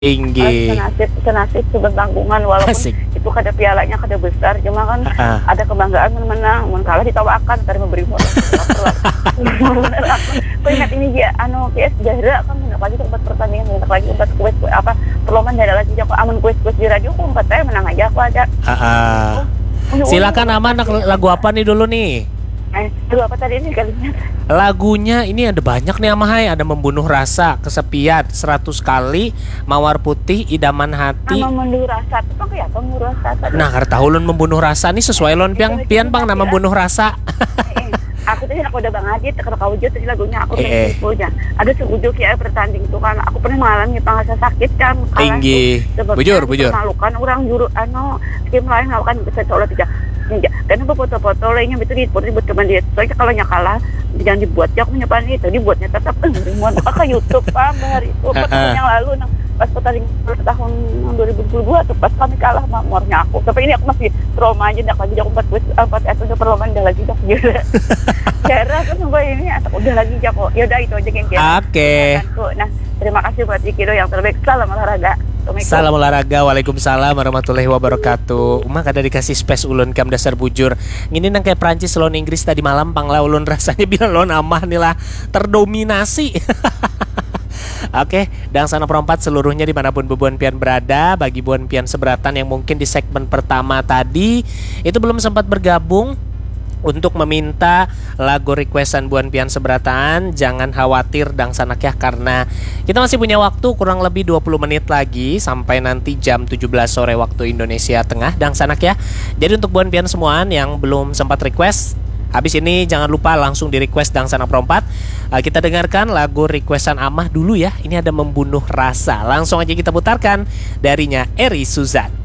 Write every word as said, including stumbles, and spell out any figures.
Tinggi. senasib senasib sebentanggungan walaupun Asik. itu kada pialanya kada besar cuma kan uh-uh. ada kebanggaan menang mun kalah ditawakan tadi memberi modal. Aku ingat ini dia anu P S Jahra kan menang lagi tempat pertandingan menang lagi tempat kuis apa perlombaan ada lagi aku aman kuis-kuis di radio aku empat saya menang aja aku ada. Uh-uh. Oh, silakan Aman, lagu apa nih dulu nih? Eh, lagu apa tadi ini kalinya? Lagunya ini ada banyak nih Amahai. Ada Membunuh Rasa, Kesepian, Seratus Kali, Mawar Putih, Idaman Hati. Nama Membunuh Rasa itu kan kayak apa Membunuh Rasa tadi? Nah, karena ulun Membunuh Rasa nih sesuai lon piang pian bang nama Membunuh Rasa. Eh, aku tadi aku udah bang Adit kalau kau jauh tadi lagunya aku eh, pengen punya. Ada sebujuk ya bertanding tuh kan aku pernah mengalami pangasa sakit kan. Tinggi. Bujur, bujur. Malukan orang juru anu tim lain melakukan bisa seolah tidak. Karena foto-foto lainnya itu dibuat buat teman dia. Soalnya kalau kalah jangan dibuat ya aku nyepan itu dibuatnya tetap ngerimuan ke YouTube pak hari itu empat tahun yang lalu nah, pas pertandingan tahun dua ribu dua puluh dua tuh pas kami kalah mamornya aku tapi ini aku masih trauma aja dah lagi aku empat empat episode perlombaan dah lagi dah gitu cara aku sampai ini atau udah lagi jago ya udah itu aja yang kira oke nah terima kasih buat Dikiro yang terbaik salam olahraga. Salam olahraga, waalaikumsalam warahmatullahi wabarakatuh. Umah kada dikasih space ulun kam dasar bujur. Ngini nang kayak Prancis lawan Inggris tadi malam pangla ulun rasanya bilang lawan amah nih lah terdominasi. Oke, dan sana perempat seluruhnya dimanapun Buan Pian berada. Bagi Buan Pian seberatan yang mungkin di segmen pertama tadi itu belum sempat bergabung untuk meminta lagu requestan Buan Pian seberatan, jangan khawatir dang sanak ya, karena kita masih punya waktu kurang lebih dua puluh menit lagi sampai nanti jam tujuh belas sore waktu Indonesia Tengah dang sanak ya. Jadi untuk Buan Pian semuaan yang belum sempat request, habis ini jangan lupa langsung di request dang sanak perempat. uh, Kita dengarkan lagu requestan Amah dulu ya. Ini ada Membunuh Rasa. Langsung aja kita putarkan darinya Eri Suzan.